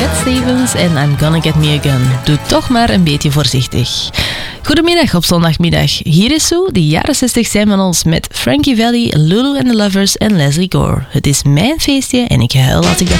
Cat Stevens en I'm Gonna Get Me a Gun. Doe toch maar een beetje voorzichtig. Goedemiddag op zondagmiddag. Hier is Sue. De jaren 60 zijn van ons met Frankie Valli, Lulu and the Lovers en Leslie Gore. Het is mijn feestje en ik huil als ik dat